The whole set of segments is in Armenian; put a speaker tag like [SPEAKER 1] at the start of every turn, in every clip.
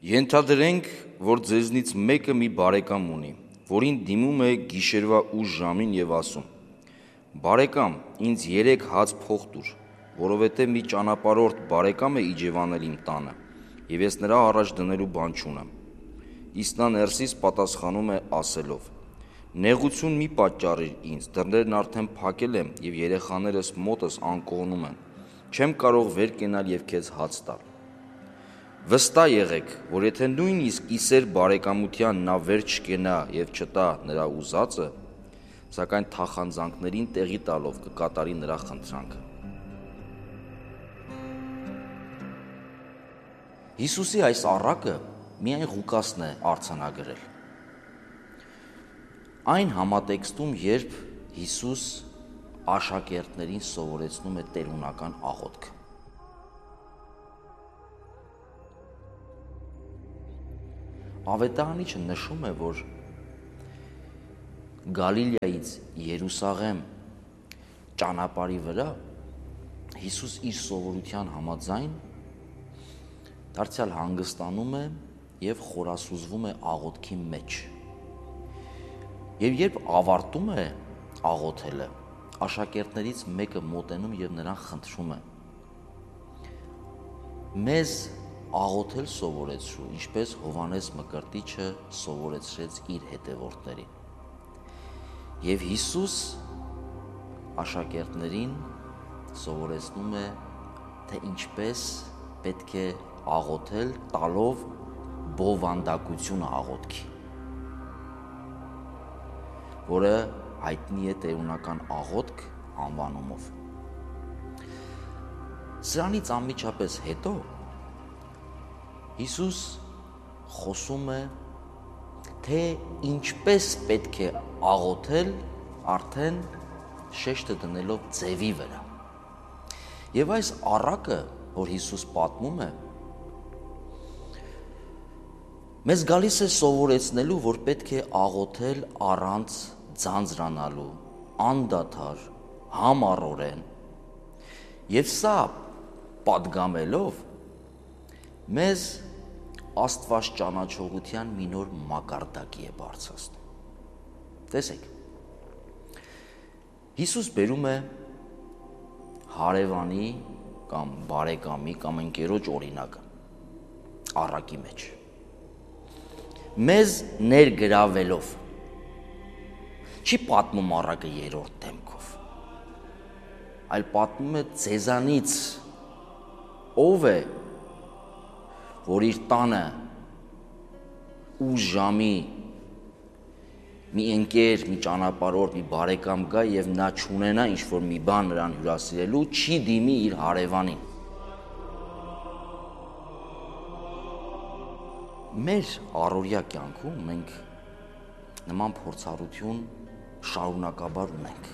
[SPEAKER 1] Ենթադրենք, որ ձեզնից մեկը մի բարեկամ ունի, որին դիմում է գիշերվա ուշ ժամին և ասում. «Բարեկամ, ինձ 3 հաց փող տուր, որովհետև մի ճանապարհորդ բարեկամ է իջևանել իմ տանը, և ես նրա առաջ դնելու բան չունեմ»։ Իսկ նա ներսից պատասխանում է ասելով. «Նեղություն մի պատճառիր ինձ, դռներն արդեն փակել եմ և երեխաներս մոտս անկողնում են, չեմ կարող վեր կենալ և քեզ հաց տալ»։ Վստահ եղեք, որ եթե նույնիսկ ի սեր բարեկամության նա վեր չկենա և չտա նրա ուզածը, սակայն թախանձանքներին տեղի տալով կկատարի նրա խնդրանքը։ Հիսուսի այս առակը միայն Ղուկասն է արձանագրել։ Այն համատեքստում, երբ Հիսուս աշակերտներին սովորեցնում է տերունական աղոթքը։ Ավետարանիչը նշում է, որ Գալիլեայից Երուսաղեմ ճանապարհի վրա Հիսուս իր սովորության համաձայն դարձյալ հանգստանում է և խորասուզվում է աղոթքի մեջ։ Եվ երբ ավարտում է աղոթելը, աշակերտներից մեկը մոտենում և նրան խնդրում է. «Մեզ աղոթել սովորեցրու, ինչպես Հովհաննես Մկրտիչը սովորեցրեց իր հետևորդներին»։ Եվ Հիսուս աշակերտներին սովորեցնում է, թե ինչպես պետք է աղոթել, տալով բովանդակությունը աղոթքի, որը հայտնի է տերունական աղոթք անվանումով։ Սրանից անմիջապես հետո Հիսուս խոսում է, թե ինչպես պետք է աղոթել, արդեն շեշտը դնելով ձևի վրա։ Եվ այս առակը, որ Հիսուս պատմում է, մեզ գալիս է սովորեցնելու, որ պետք է աղոթել առանց ձանձրանալու, անդադար, համառորեն, և սա պատգամելով մեզ Աստված ճանաչողության մի նոր մակարդակի է բարձրացնում։ Տեսեք, Հիսուս բերում է հարևանի կամ բարեկամի կամ ընկերոջ օրինակը առակի մեջ, մեզ ներգրավելով, չի պատմում առակը երրորդ դեմքով, այլ պատմում է ձեզանից ով է, որ իր տանը ուշ ժամի մի ընկեր, մի ճանապարհորդ, մի բարեկամ գա և նա չունենա ինչ-որ մի բան նրան հյուրասիրելու, չի դիմի իր հարևանին։ Մեր առօրյա կյանքում մենք նման փորձառություն շարունակաբար ունենք։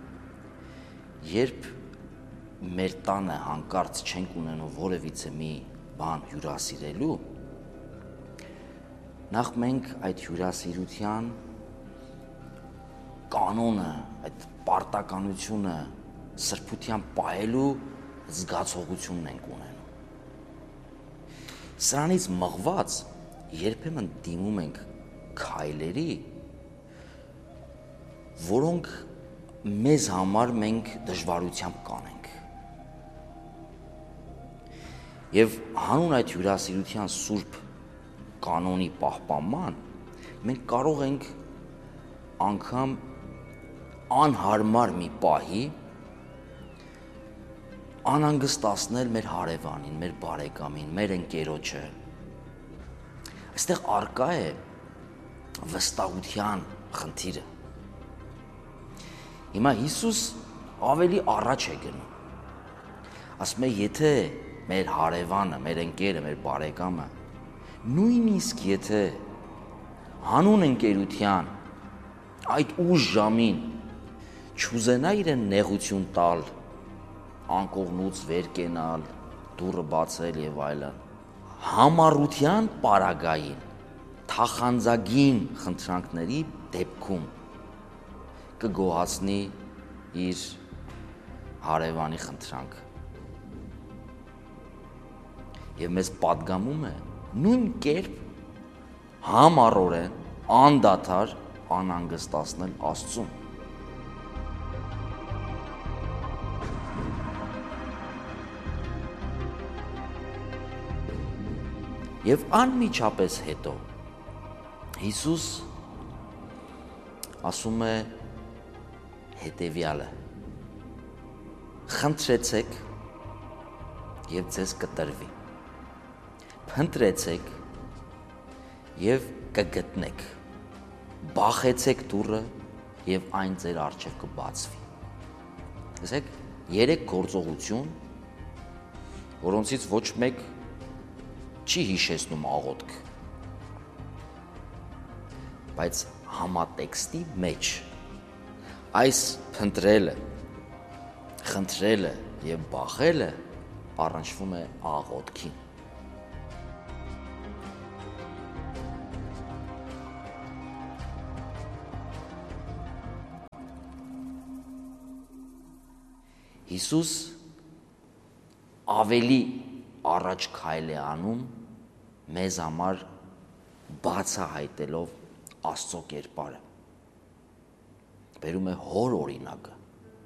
[SPEAKER 1] Երբ մեր տանը հանկարծ չենք ունենում որևիցե մի բան հյուրասիրելու, նախ մենք այդ հյուրասիրության կանոնը, այդ պարտականությունը սրբությամբ պահելու զգացողությունն ենք ունենում։ Սրանից մղված երբեմն դիմում ենք քայլերի, որոնք մեզ համար մենք դժվարությամբ կանենք։ Եվ հանուն այդ հյուրասիրության սուրբ կանոնի պահպանման, մենք կարող ենք անգամ անհարմար մի պահի անհանգստացնել մեր հարևանին, մեր բարեկամին, մեր ընկերոջը։ Այստեղ առկա է վստահության խնդիրը։ Հիմա Հիսուս ավելի առաջ է գնում։ Ասում է, եթե մեր հարևանը, մեր ընկերը, մեր բարեկամը, նույնիսկ եթե հանուն ընկերության այդ ուշ ժամին չուզենա իրեն նեղություն տալ, անկողնուց վեր կենալ, դուռը բացել եւ այլն, համառության պարագային, թախանձագին խնդրանքների դեպքում կգոհացնի իր հարևանի խնդրանքը։ Եվ մեզ պատգամում է, նույն կերպ համառորեն անդադար անհանգստացնել Աստծուն։ Եվ անմիջապես հետո Հիսուս ասում է հետևյալը. խնդրեցեք և ձեզ կտրվի, փնտրեցեք և կգտնեք, բախեցեք դուռը և այն ձեր առջև կբացվի։ Տեսեք, 3 գործողություն, որոնցից ոչ մեկ չի հիշեցնում աղոթք, բայց համատեքստի մեջ այս փնտրելը, խնդրելը և բախելը առնչվում է աղոթքին։ Հիսուս ավելի առաջ քայլ է անում մեզ համար բացահայտելով Աստծո կերպարը։ Բերում է հոր օրինակը։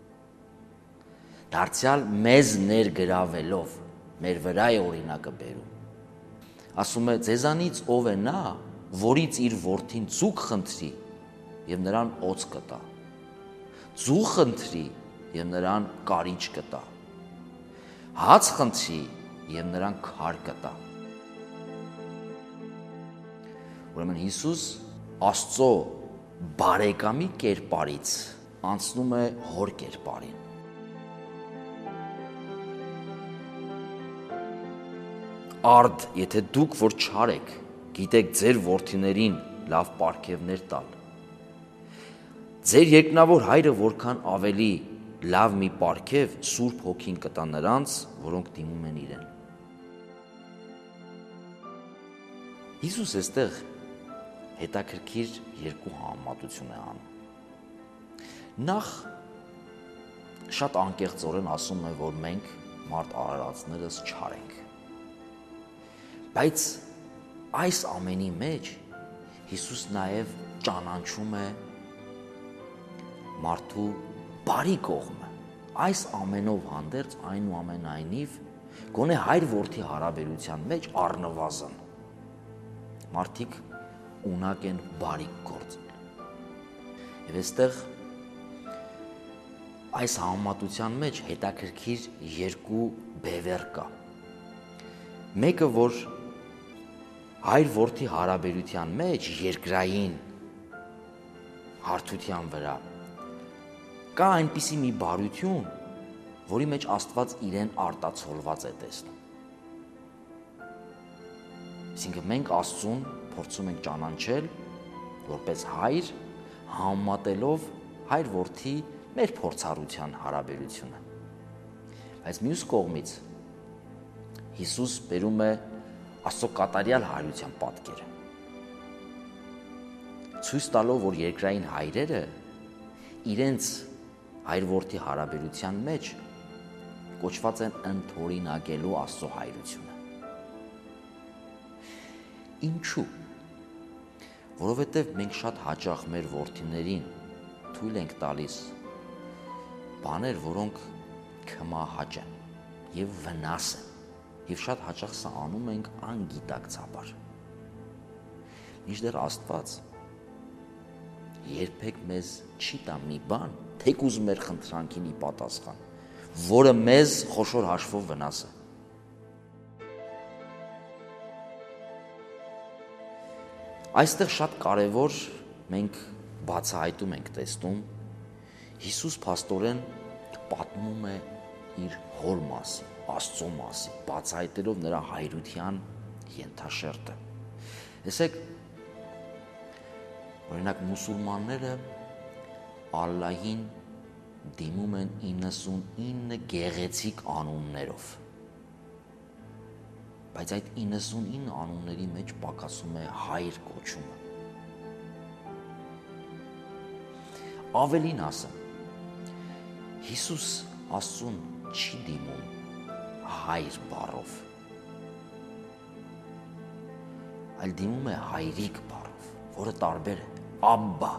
[SPEAKER 1] Դարձյալ մեզ ներգրավելով մեր վրա է օրինակը բերում։ Ասում է, ձեզանից ով է նա, որից իր որդին ձուկ խնդրի և նրան օձ կտա, ձու խնդրի և նրան կարիճ կտա, հաց խնդրի և նրան քար կտա։ Ուրեմն Հիսուս Աստծո բարեկամի կերպարից անցնում է հոր կերպարին։ Արդ, եթե դուք, որ չար եք, գիտեք ձեր որդիներին լավ պարգևներ տալ, ձեր երկնավոր Հայրը որքան ավելի լավ մի պարգև Սուրբ Հոգին կտա նրանց, որոնք դիմում են իրեն։ Հիսուս այստեղ հետաքրքիր 2 համեմատություն է անում։ Նախ շատ անկեղծորեն ասում է, որ մենք մարդ արարածներս չար ենք։ Բայց այս ամենի մեջ Հիսուս նաև ճանաչում է մարդու բարի կողմը։ Այս ամենով հանդերձ այնուամենայնիվ գոնե հայր-որդի հարաբերության մեջ առնվազն մարդիկ ունակ են բարի գործել։ Եվ այստեղ այս համեմատության մեջ հետաքրքիր 2 բևեռ կա։ Մեկը, որ հայր-որդի հարաբերության մեջ երկրային հարթության վրա կա այնպիսի մի բարություն, որի մեջ Աստված իրեն արտացոլված է տեսնում։ Այսինքն մենք Աստծուն փորձում ենք ճանաչել որպես հայր, համեմատելով հայր-որդի մեր փորձառության հարաբերությունը։ Բայց մյուս կողմից Հիսուս բերում է Աստծո կատարյալ հայրության պատկերը, ցույց տալով, որ երկրային հայրերը իրենց հայր-որդի հարաբերության մեջ կոչված են ընդօրինակելու Աստծո հայրությունը։ Ինչու՞։ Որովհետև մենք շատ հաճախ մեր որդիներին թույլ ենք տալիս բաներ, որոնք քմահաճ են և վնաս են, և շատ հաճախ սա անում ենք անգիտակցաբար։ Մինչդեռ Աստված երբեք մեզ չի տա մի բան, թեկուզ մեր խնդրանքին ի պատասխան, որը մեզ խոշոր հաշվով վնաս է։ Այստեղ շատ կարևոր մենք բացահայտում ենք տեսնում, Հիսուս փաստորեն պատմում է իր հոր մասին, Աստծո մասին, բացահայտելով նրա հայրության ենթաշերտը։ Տեսեք, օրինակ մուսուլմանները Ալլահին դիմում են 99 գեղեցիկ անուններով, բայց այդ 99 անունների մեջ պակասում է հայր կոչումը։ Ավելին ասեմ, Հիսուս Աստծուն չի դիմում հայր բառով, այլ դիմում է հայրիկ բառով, որը տարբեր է, Աբբա։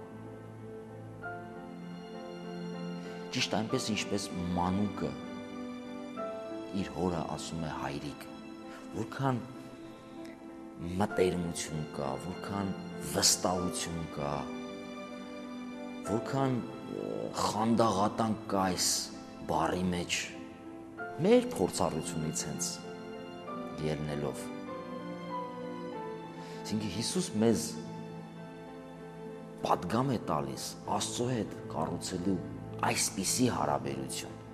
[SPEAKER 1] Ճիշտ այնպես, ինչպես մանուկը իր հորը ասում է հայրիկ, որքան մտերմություն կա, որքան վստահություն կա, որքան խանդաղատանք կա այս բառի մեջ, մեր փորձառությունից հենց ելնելով։ Այսինքն Հիսուս մեզ պատգամ է տալիս Աստծո հետ կառուցելու այսպիսի հարաբերություն,